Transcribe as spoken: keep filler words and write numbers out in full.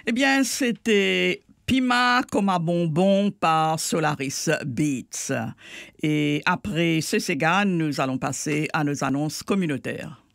Eh bien, c'était Pima comme un bonbon par Solaris Beats. Et après ce Segan, nous allons passer à nos annonces communautaires.